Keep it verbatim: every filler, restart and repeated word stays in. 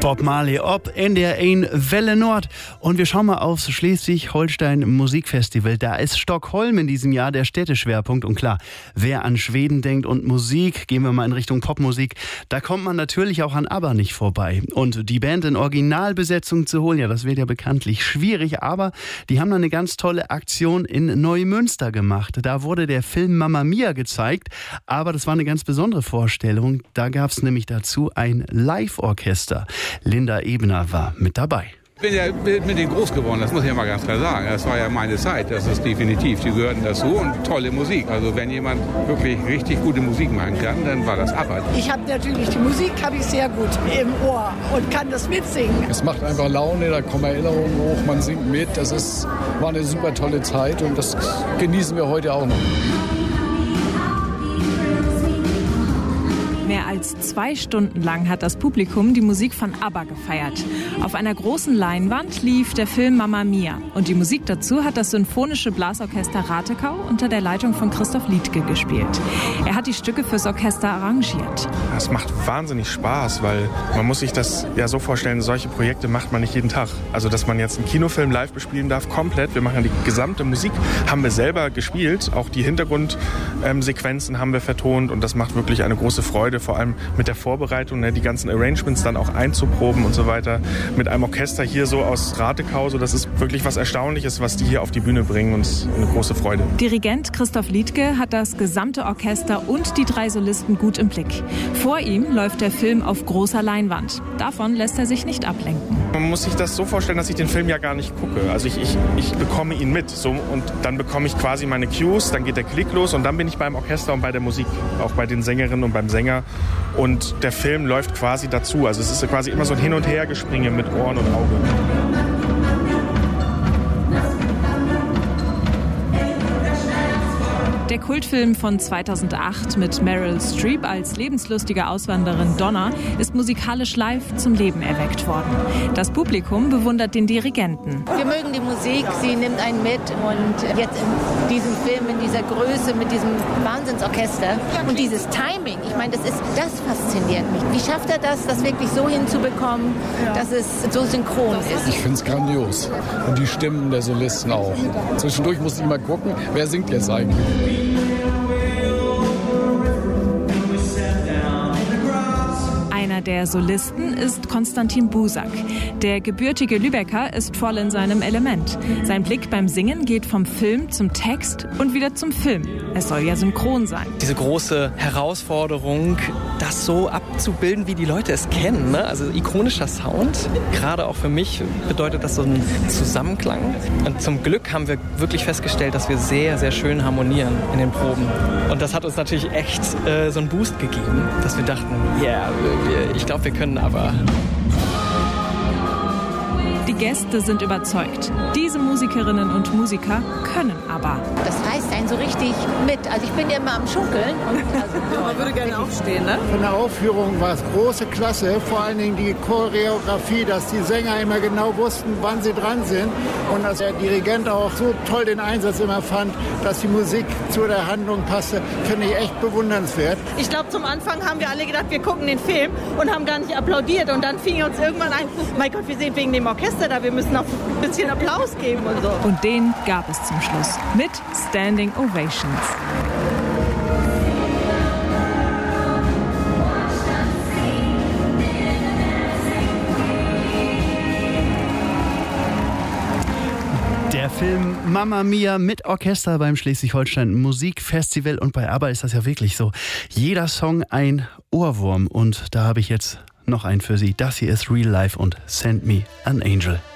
Bob Marley ob in der ein Welle Nord. Und wir schauen mal aufs Schleswig-Holstein Musikfestival. Da ist Stockholm in diesem Jahr der Städteschwerpunkt. Und klar, wer an Schweden denkt und Musik, gehen wir mal in Richtung Popmusik, da kommt man natürlich auch an ABBA nicht vorbei. Und die Band in Originalbesetzung zu holen, ja, das wird ja bekanntlich schwierig. Aber die haben dann eine ganz tolle Aktion in Neumünster gemacht. Da wurde der Film Mamma Mia gezeigt. Aber das war eine ganz besondere Vorstellung. Da gab es nämlich dazu ein Live-Orchester. Linda Ebner war mit dabei. Ich bin ja mit denen groß geworden, das muss ich ja mal ganz klar sagen. Das war ja meine Zeit, das ist definitiv. Die gehörten dazu und tolle Musik. Also wenn jemand wirklich richtig gute Musik machen kann, dann war das ABBA. Ich habe natürlich die Musik habe ich sehr gut im Ohr und kann das mitsingen. Es macht einfach Laune, da kommen Erinnerungen hoch, man singt mit. Das ist, war eine super tolle Zeit und das genießen wir heute auch noch. Mehr als zwei Stunden lang hat das Publikum die Musik von ABBA gefeiert. Auf einer großen Leinwand lief der Film Mamma Mia. Und die Musik dazu hat das Symphonische Blasorchester Ratekau unter der Leitung von Christoph Liedtke gespielt. Er hat die Stücke fürs Orchester arrangiert. Es macht wahnsinnig Spaß, weil man muss sich das ja so vorstellen, solche Projekte macht man nicht jeden Tag. Also dass man jetzt einen Kinofilm live bespielen darf, komplett. Wir machen die gesamte Musik, haben wir selber gespielt. Auch die Hintergrundsequenzen haben wir vertont und das macht wirklich eine große Freude. Vor allem mit der Vorbereitung, ne, die ganzen Arrangements dann auch einzuproben und so weiter. Mit einem Orchester hier so aus Ratekau, so das ist wirklich was Erstaunliches, was die hier auf die Bühne bringen und es ist eine große Freude. Dirigent Christoph Liedtke hat das gesamte Orchester und die drei Solisten gut im Blick. Vor ihm läuft der Film auf großer Leinwand. Davon lässt er sich nicht ablenken. Man muss sich das so vorstellen, dass ich den Film ja gar nicht gucke. Also ich, ich, ich bekomme ihn mit so, und dann bekomme ich quasi meine Cues, dann geht der Klick los und dann bin ich beim Orchester und bei der Musik, auch bei den Sängerinnen und beim Sänger. Und der Film läuft quasi dazu. Also es ist quasi immer so ein Hin- und Hergespringe mit Ohren und Auge. Der Kultfilm von zweitausendacht mit Meryl Streep als lebenslustige Auswanderin Donna ist musikalisch live zum Leben erweckt worden. Das Publikum bewundert den Dirigenten. Wir mögen die Musik, sie nimmt einen mit und jetzt in diesem Film, in dieser Größe, mit diesem Wahnsinnsorchester und dieses Timing, ich meine, das ist, das fasziniert mich. Wie schafft er das, das wirklich so hinzubekommen, dass es so synchron ist? Ich finde es grandios und die Stimmen der Solisten auch. Zwischendurch musste ich mal gucken, wer singt jetzt eigentlich. Einer der Solisten ist Konstantin Busak. Der gebürtige Lübecker ist voll in seinem Element. Sein Blick beim Singen geht vom Film zum Text und wieder zum Film. Es soll ja synchron sein. Diese große Herausforderung, das so abzubilden, wie die Leute es kennen, ne? Also ikonischer Sound. Gerade auch für mich bedeutet das so ein Zusammenklang. Und zum Glück haben wir wirklich festgestellt, dass wir sehr, sehr schön harmonieren in den Proben. Und das hat uns natürlich echt äh, so einen Boost gegeben, dass wir dachten, ja, yeah, ich glaube, wir können aber. Die Gäste sind überzeugt. Diese Musikerinnen und Musiker können aber. Das reißt einen so richtig mit. Also ich bin ja immer am Schunkeln. Und also man würde gerne aufstehen, ne? Von der Aufführung war es große Klasse. Vor allen Dingen die Choreografie, dass die Sänger immer genau wussten, wann sie dran sind. Und dass der Dirigent auch so toll den Einsatz immer fand, dass die Musik zu der Handlung passte, finde ich echt bewundernswert. Ich glaube, zum Anfang haben wir alle gedacht, wir gucken den Film und haben gar nicht applaudiert. Und dann fing uns irgendwann ein, mein Gott, wir sind wegen dem Orchester da, wir müssen auch ein bisschen Applaus geben und so. Und den gab es zum Schluss mit Standing Ovations. Der Film Mamma Mia mit Orchester beim Schleswig-Holstein Musikfestival. Und bei ABBA ist das ja wirklich so. Jeder Song ein Ohrwurm. Und da habe ich jetzt noch einen für Sie. Das hier ist Real Life und Send Me an Angel.